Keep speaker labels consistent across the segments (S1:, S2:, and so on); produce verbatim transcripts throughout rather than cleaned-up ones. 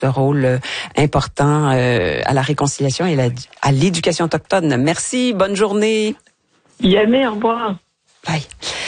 S1: ce rôle euh, important euh, à la réconciliation et la, à l'éducation autochtone. Merci, bonne journée.
S2: Yamé, au revoir.
S1: Bye.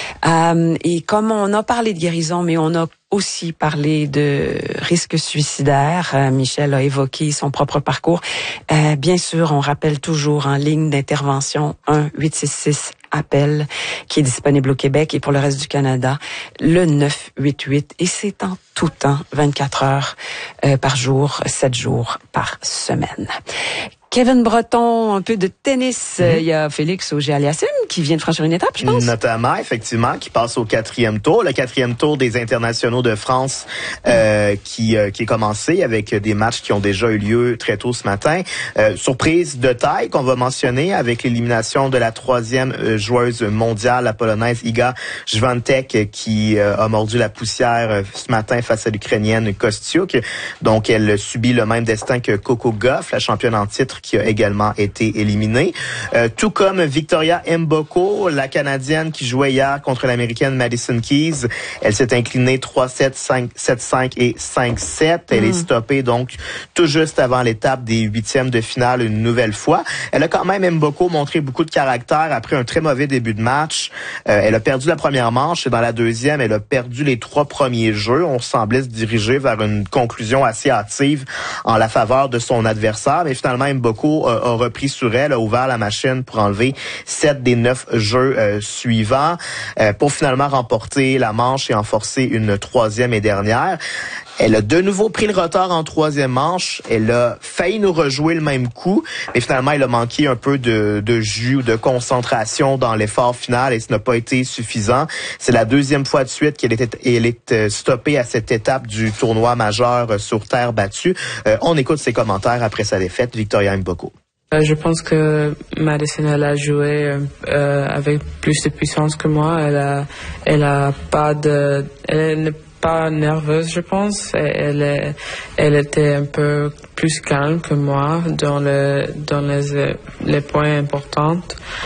S1: Euh, et comme on a parlé de guérison, mais on a aussi parlé de risque suicidaire, euh, Michel a évoqué son propre parcours. Euh, bien sûr, on rappelle toujours en ligne d'intervention un huit six six appel qui est disponible au Québec et pour le reste du Canada, le neuf huit huit. Et c'est en tout temps, vingt-quatre heures euh, par jour, sept jours par semaine. Kevin Breton, un peu de tennis. Mm-hmm. Il y a Félix Auger-Aliassime qui vient de franchir une étape, je pense.
S3: Notamment, effectivement, qui passe au quatrième tour. Le quatrième tour des internationaux de France euh, qui, euh, qui est commencé avec des matchs qui ont déjà eu lieu très tôt ce matin. Euh, surprise de taille qu'on va mentionner avec l'élimination de la troisième euh, joueuse mondiale, la Polonaise Iga Świątek, qui euh, a mordu la poussière euh, ce matin face à l'Ukrainienne Kostyuk. Donc, elle subit le même destin que Coco Gauff, la championne en titre, qui a également été éliminée. Euh, tout comme Victoria Mboko, la Canadienne qui jouait hier contre l'Américaine Madison Keys. Elle s'est inclinée trois sept, cinq sept cinq et cinq sept. Elle mm. est stoppée donc tout juste avant l'étape des huitièmes de finale une nouvelle fois. Elle a quand même, Mboko, montré beaucoup de caractère après un très mauvais début de match. Euh, elle a perdu la première manche et dans la deuxième, elle a perdu les trois premiers jeux. On semblait se diriger vers une conclusion assez hâtive en la faveur de son adversaire. Mais finalement, Mboko a repris sur elle, a ouvert la machine pour enlever sept des neuf jeux euh, suivants euh, pour finalement remporter la manche et en forcer une troisième et dernière. Elle a de nouveau pris le retard en troisième manche. Elle a failli nous rejouer le même coup, mais finalement, elle a manqué un peu de, de jus ou de concentration dans l'effort final et ce n'a pas été suffisant. C'est la deuxième fois de suite qu'elle était, elle est stoppée à cette étape du tournoi majeur sur terre battue. Euh, on écoute ses commentaires après sa défaite, Victoria Mboko.
S4: Je pense que Madison, elle a joué euh, avec plus de puissance que moi. Elle a, elle a pas de, elle n'est pas nerveuse, je pense. Elle, est, elle était un peu plus calme que moi dans le, dans les, les points importants.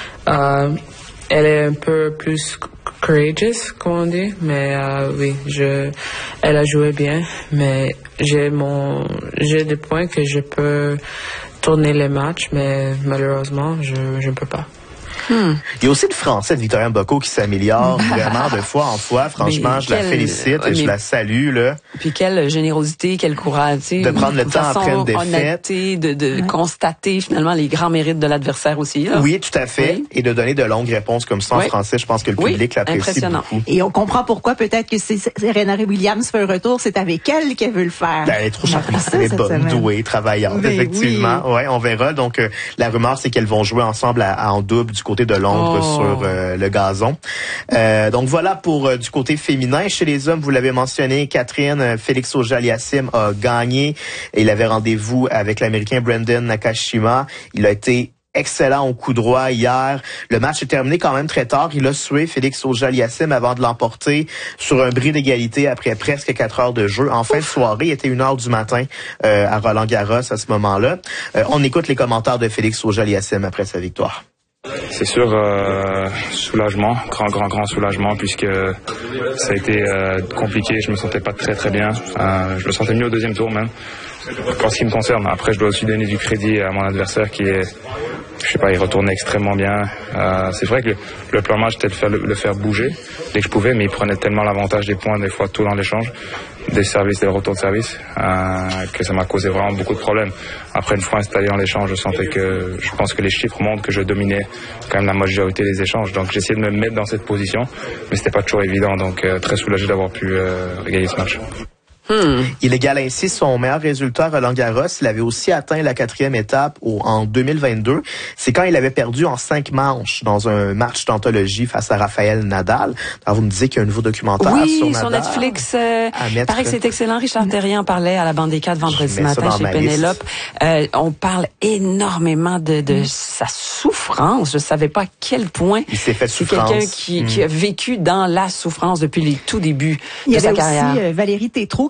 S4: Euh, elle est un peu plus courageous, comme on dit, mais euh, oui, je, elle a joué bien, mais j'ai mon, j'ai des points que je peux tourner les matchs, mais malheureusement, je je ne peux pas.
S3: Hmm. Il y a aussi le français de Victoria Mboko qui s'améliore vraiment de fois en fois. Franchement, mais je quelle, la félicite et je la salue. Là.
S1: Puis quelle générosité, quel courage.
S3: De prendre le temps après une défaite.
S1: De, de ouais. constater finalement les grands mérites de l'adversaire aussi. Là.
S3: Oui, tout à fait. Oui. Et de donner de longues réponses comme ça en oui. français. Je pense que le public oui, l'apprécie beaucoup.
S5: Et on comprend pourquoi peut-être que c'est Serena Williams fait un retour. C'est avec elle qu'elle veut le faire.
S3: Ben, elle est trop charmante. Elle est bonne, douée, travaillante. Mais effectivement. Oui. Ouais, on verra. Donc, euh, la rumeur, c'est qu'elles vont jouer ensemble à, à, en double du côté de Londres oh. sur euh, le gazon. Euh, donc voilà pour euh, du côté féminin. Chez les hommes, vous l'avez mentionné, Catherine, euh, Félix Auger-Aliassime a gagné. Il avait rendez-vous avec l'Américain Brandon Nakashima. Il a été excellent au coup droit hier. Le match est terminé quand même très tard. Il a sué Félix Auger-Aliassime avant de l'emporter sur un bris d'égalité après presque quatre heures de jeu. En fin de soirée, il était une heure du matin euh, à Roland-Garros à ce moment-là. Euh, on écoute les commentaires de Félix Auger-Aliassime après sa victoire.
S6: C'est sûr, euh, soulagement, grand, grand, grand soulagement, puisque ça a été euh, compliqué. Je me sentais pas très, très bien. Euh, je me sentais mieux au deuxième tour même, pour ce qui me concerne. Après, je dois aussi donner du crédit à mon adversaire qui est, je sais pas, il retournait extrêmement bien. Euh, c'est vrai que le, le plan match, c'était de faire, le, le faire bouger dès que je pouvais, mais il prenait tellement l'avantage des points des fois tôt dans l'échange, des services, des retours de service, euh, que ça m'a causé vraiment beaucoup de problèmes. Après, une fois installé dans l'échange, je sentais que, je pense que les chiffres montrent que je dominais quand même la majorité des échanges. Donc, j'ai essayé de me mettre dans cette position, mais c'était pas toujours évident. Donc, euh, très soulagé d'avoir pu euh, gagner ce match.
S3: Hmm. Il égale ainsi son meilleur résultat à Roland-Garros. Il avait aussi atteint la quatrième étape au, en deux mille vingt-deux. C'est quand il avait perdu en cinq manches dans un match d'anthologie face à Rafael Nadal. Alors, vous me disiez qu'il y a un nouveau documentaire
S1: oui,
S3: sur Nadal.
S1: Sur Netflix. Euh, il paraît que c'est excellent. Richard Terrien en parlait à la Bande des quatre vendredi matin chez Pénélope. Euh, on parle énormément de, de mm. sa souffrance. Je savais pas à quel point
S3: il s'est fait
S1: c'est
S3: souffrance.
S1: quelqu'un qui, mm. qui a vécu dans la souffrance depuis les tout débuts
S5: il
S1: de sa
S5: carrière. Il y avait
S1: carrière.
S5: aussi euh, Valérie Tétrault qui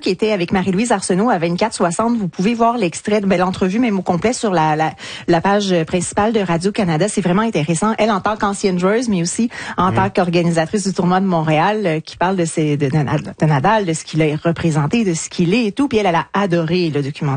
S5: qui était avec Marie-Louise Arsenault à vingt-quatre soixante. Vous pouvez voir l'extrait de ben, l'entrevue, même au complet, sur la, la, la page principale de Radio-Canada. C'est vraiment intéressant. Elle, en tant qu'ancienne joueuse, mais aussi en mmh. tant qu'organisatrice du tournoi de Montréal, euh, qui parle de, ses, de, de Nadal, de ce qu'il a représenté, de ce qu'il est et tout. Puis elle, elle a adoré le documentaire.